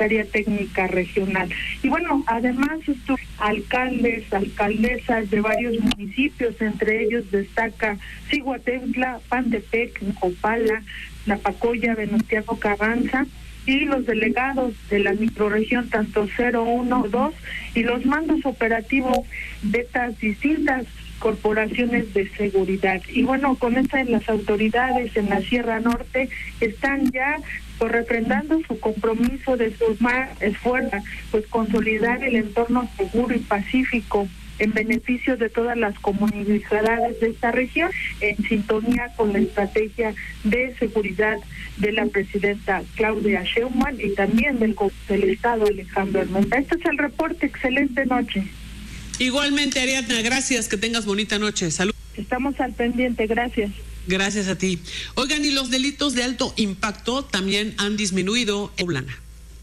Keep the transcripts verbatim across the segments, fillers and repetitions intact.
Secretaría Técnica Regional. Y bueno, además estos alcaldes, alcaldesas de varios municipios, entre ellos destaca Zihuatanejo, Pantepec, Copala, Napacoya, Venustiano Carranza, y los delegados de la microrregión tanto cero uno dos y los mandos operativos de estas distintas corporaciones de seguridad. Y bueno, con estas las autoridades en la Sierra Norte están ya pues refrendando su compromiso de sumar esfuerzos, pues consolidar el entorno seguro y pacífico en beneficio de todas las comunidades de esta región, en sintonía con la estrategia de seguridad de la presidenta Claudia Sheinbaum y también del, del Estado Alejandro Armenta. Este es el reporte. Excelente noche. Igualmente, Ariadna, gracias, que tengas bonita noche. Salud. Estamos al pendiente, gracias. Gracias a ti. Oigan, y los delitos de alto impacto también han disminuido en Poblana.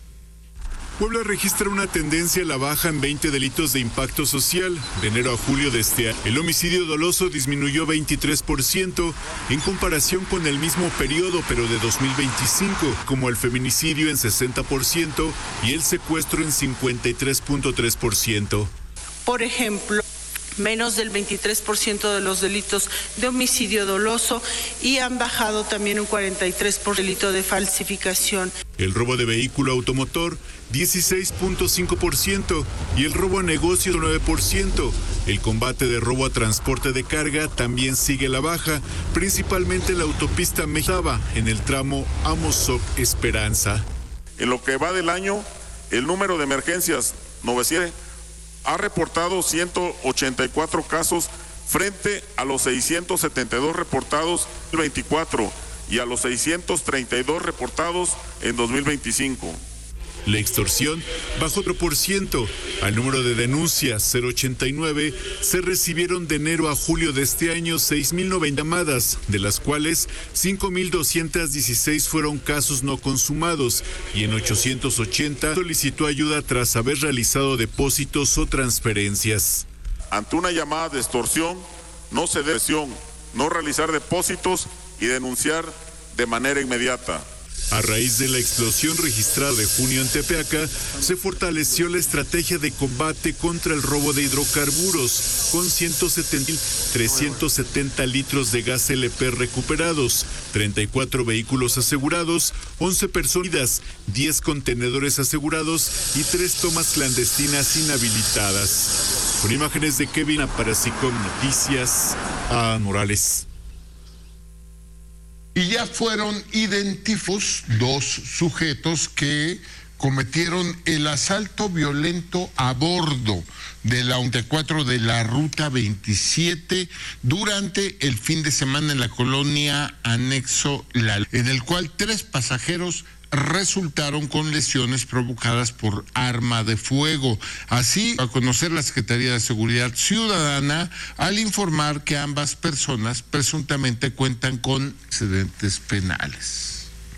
Puebla registra una tendencia a la baja en veinte delitos de impacto social. De enero a julio de este año, el homicidio doloso disminuyó veintitrés por ciento en comparación con el mismo periodo, pero de dos mil veinticinco, como el feminicidio en sesenta por ciento y el secuestro en cincuenta y tres punto tres por ciento. Por ejemplo, menos del veintitrés por ciento de los delitos de homicidio doloso y han bajado también un cuarenta y tres por ciento delito de falsificación. El robo de vehículo automotor, dieciséis punto cinco por ciento y el robo a negocios, nueve por ciento. El combate de robo a transporte de carga también sigue la baja, principalmente en la autopista Mejaba, en el tramo Amozoc-Esperanza. En lo que va del año, el número de emergencias novecientos ha reportado ciento ochenta y cuatro casos frente a los seiscientos setenta y dos reportados en dos mil veinticuatro y a los seiscientos treinta y dos reportados en dos mil veinticinco. La extorsión bajó otro por ciento. Al número de denuncias cero ochenta y nueve se recibieron de enero a julio de este año seis mil noventa llamadas, de las cuales cinco mil doscientos dieciséis fueron casos no consumados y en ochocientos ochenta solicitó ayuda tras haber realizado depósitos o transferencias. Ante una llamada de extorsión, no se debe no realizar depósitos y denunciar de manera inmediata. A raíz de la explosión registrada de junio en Tepeaca, se fortaleció la estrategia de combate contra el robo de hidrocarburos, con ciento setenta mil trescientos setenta litros de gas L P recuperados, treinta y cuatro vehículos asegurados, once personas, diez contenedores asegurados y tres tomas clandestinas inhabilitadas. Con imágenes de Kevin para SICOM Noticias, a Morales. Y ya fueron identificados dos sujetos que cometieron el asalto violento a bordo de la ochenta y cuatro de la Ruta veintisiete durante el fin de semana en la colonia Anexo La, en el cual tres pasajeros resultaron con lesiones provocadas por arma de fuego. Así, a conocer la Secretaría de Seguridad Ciudadana al informar que ambas personas presuntamente cuentan con antecedentes penales.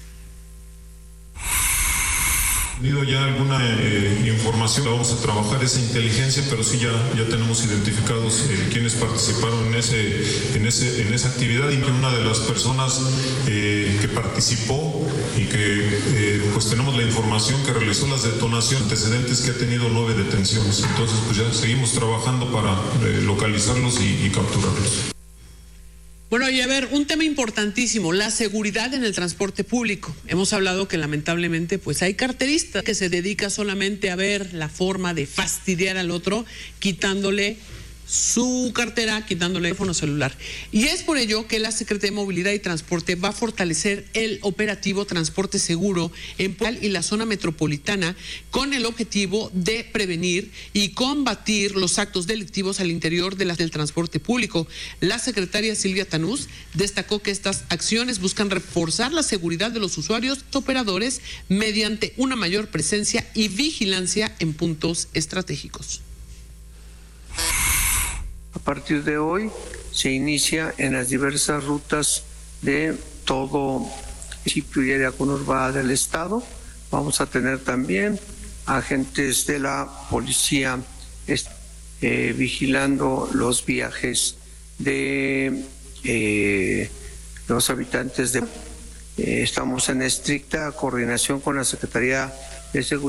Tenido ya alguna eh, información, vamos a trabajar esa inteligencia, pero sí ya, ya tenemos identificados eh, quienes participaron en ese, en ese, en esa actividad, y que una de las personas eh, que participó y que eh, pues tenemos la información que realizó las detonaciones, antecedentes que ha tenido nueve detenciones. Entonces pues ya seguimos trabajando para eh, localizarlos y, y capturarlos. Bueno, y a ver, un tema importantísimo, la seguridad en el transporte público. Hemos hablado que lamentablemente pues hay carteristas que se dedican solamente a ver la forma de fastidiar al otro, quitándole su cartera, quitándole el teléfono celular. Y es por ello que la Secretaría de Movilidad y Transporte va a fortalecer el operativo Transporte Seguro en Puebla y la zona metropolitana, con el objetivo de prevenir y combatir los actos delictivos al interior de la, del transporte público. La secretaria Silvia Tanús destacó que estas acciones buscan reforzar la seguridad de los usuarios operadores mediante una mayor presencia y vigilancia en puntos estratégicos. A partir de hoy se inicia en las diversas rutas de todo el municipio y área conurbada del estado. Vamos a tener también agentes de la policía eh, vigilando los viajes de eh, los habitantes de... Eh, estamos en estricta coordinación con la Secretaría de Seguridad.